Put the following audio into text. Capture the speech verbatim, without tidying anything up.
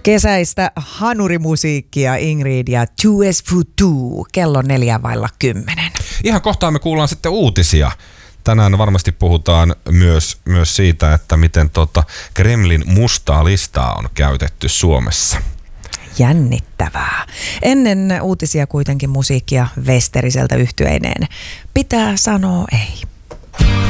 Kesäistä hanurimusiikkia Ingrid ja two S Futu, kello neljä vailla kymmenen. Ihan kohtaan me kuullaan sitten uutisia. Tänään varmasti puhutaan myös, myös siitä, että miten tota Kremlin mustaa listaa on käytetty Suomessa. Jännittävää. Ennen uutisia kuitenkin musiikkia Westeriseltä yhtyeineen. Pitää sanoa ei.